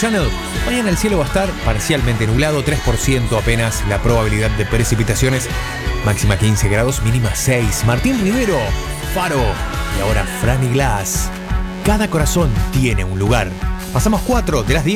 Channel. Mañana el cielo va a estar parcialmente nublado, 3% apenas la probabilidad de precipitaciones, máxima 15 grados, mínima 6. Martín Rivero, Faro, y ahora Franny Glass. Cada corazón tiene un lugar. Pasamos 4 de las 10.